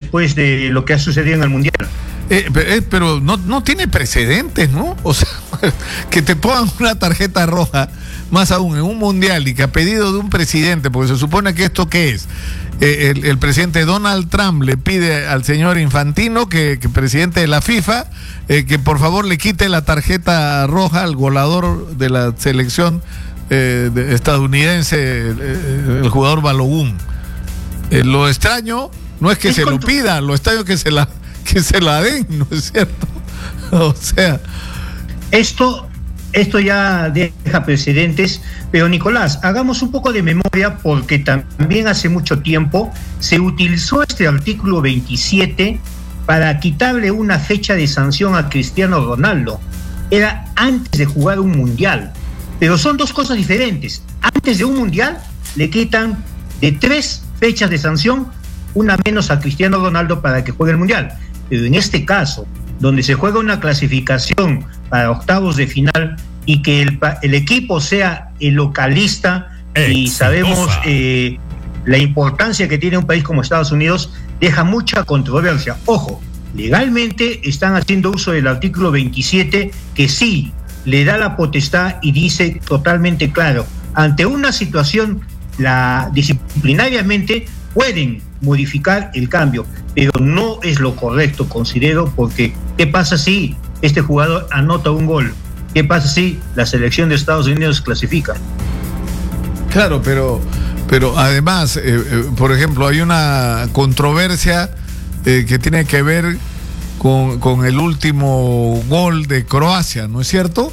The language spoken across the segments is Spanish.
después de lo que ha sucedido en el Mundial. Pero no tiene precedentes, ¿no? O sea, que te pongan una tarjeta roja, más aún en un mundial, y que a pedido de un presidente, porque se supone que esto ¿qué es? El presidente Donald Trump le pide al señor Infantino, que presidente de la FIFA, que por favor le quite la tarjeta roja al goleador de la selección estadounidense, el jugador Balogun. Lo extraño no es que se lo pida, lo extraño que se la den, ¿no es cierto? O sea, esto ya deja precedentes, pero Nicolás, hagamos un poco de memoria, porque también hace mucho tiempo se utilizó este artículo 27 para quitarle una fecha de sanción a Cristiano Ronaldo. Era antes de jugar un mundial, pero son dos cosas diferentes. Antes de un mundial le quitan de 3 fechas de sanción, una menos a Cristiano Ronaldo para que juegue el mundial. Pero en este caso, donde se juega una clasificación para octavos de final y que el equipo sea el localista, y sabemos la importancia que tiene un país como Estados Unidos, deja mucha controversia. Ojo, legalmente están haciendo uso del artículo 27, que sí le da la potestad y dice totalmente claro, ante una situación disciplinariamente pueden modificar el cambio, pero no es lo correcto, considero, porque ¿qué pasa si este jugador anota un gol? ¿Qué pasa si la selección de Estados Unidos clasifica? Claro, pero además, por ejemplo, hay una controversia que tiene que ver con el último gol de Croacia, ¿no es cierto?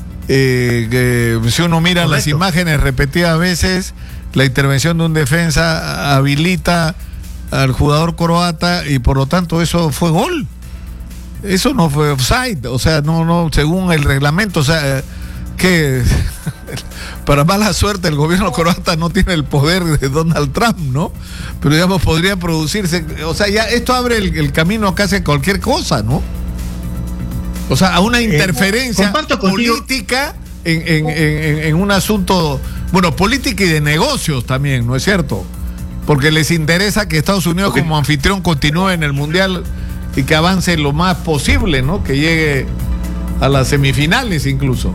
Que si uno mira las imágenes repetidas veces, la intervención de un defensa habilita al jugador croata y por lo tanto eso fue gol. Eso no fue offside, o sea, no según el reglamento, o sea, que para mala suerte el gobierno croata no tiene el poder de Donald Trump, ¿no? Pero digamos, podría producirse, o sea, ya esto abre el camino a casi cualquier cosa, ¿no? O sea, a una interferencia política en un asunto, bueno, política y de negocios también, ¿no es cierto? Porque les interesa que Estados Unidos como anfitrión continúe en el Mundial y que avance lo más posible, ¿no? Que llegue a las semifinales incluso.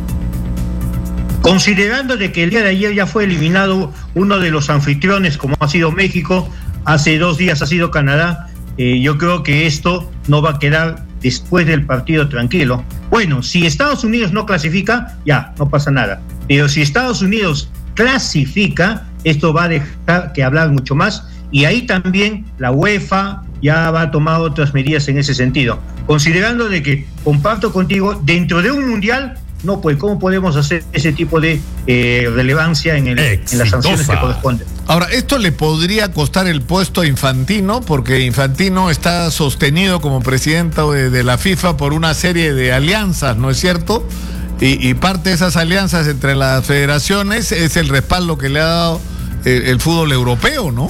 Considerando de que el día de ayer ya fue eliminado uno de los anfitriones, como ha sido México, hace 2 días ha sido Canadá, yo creo que esto no va a quedar después del partido tranquilo. Bueno, si Estados Unidos no clasifica, ya, no pasa nada. Pero si Estados Unidos clasifica, esto va a dejar que hablar mucho más, y ahí también la UEFA ya va a tomar otras medidas en ese sentido. Considerando de que, comparto contigo, dentro de un mundial, no, pues, ¿cómo podemos hacer ese tipo de relevancia en las sanciones que corresponden? Ahora, esto le podría costar el puesto a Infantino, porque Infantino está sostenido como presidente de la FIFA por una serie de alianzas, ¿no es cierto? Y parte de esas alianzas entre las federaciones es el respaldo que le ha dado el fútbol europeo, ¿no?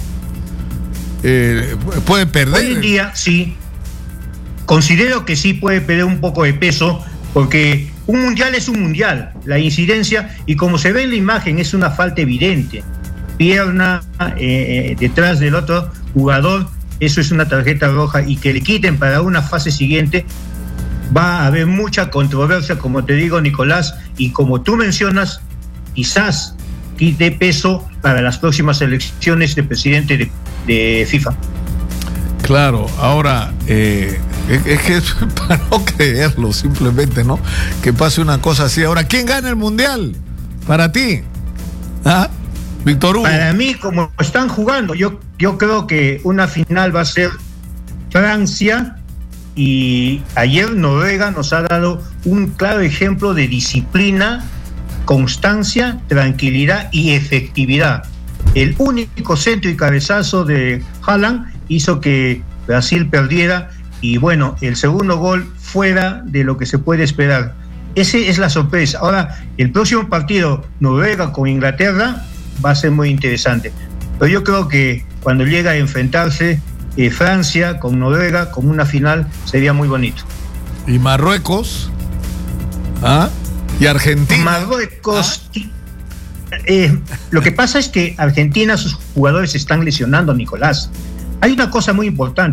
Puede perder. Hoy en día, sí. Considero que sí puede perder un poco de peso, porque un mundial es un mundial. La incidencia, y como se ve en la imagen, es una falta evidente. Pierna detrás del otro jugador, eso es una tarjeta roja, y que le quiten para una fase siguiente, va a haber mucha controversia, como te digo, Nicolás, y como tú mencionas, quizás quite peso para las próximas elecciones de presidente de FIFA. Claro, ahora es que es para no creerlo simplemente, ¿no? Que pase una cosa así. Ahora, ¿quién gana el mundial? Para ti, ¿ah? Víctor Hugo. Para mí, como están jugando, yo creo que una final va a ser Francia, y ayer Noruega nos ha dado un claro ejemplo de disciplina, constancia, tranquilidad y efectividad. El único centro y cabezazo de Haaland hizo que Brasil perdiera, y bueno, el segundo gol fuera de lo que se puede esperar. Esa es la sorpresa. Ahora, el próximo partido, Noruega con Inglaterra, va a ser muy interesante. Pero yo creo que cuando llega a enfrentarse Francia con Noruega como una final, sería muy bonito. ¿Y Marruecos? ¿Ah? ¿Y Argentina? Marruecos. Lo que pasa es que Argentina, sus jugadores se están lesionando, Nicolás. Hay una cosa muy importante.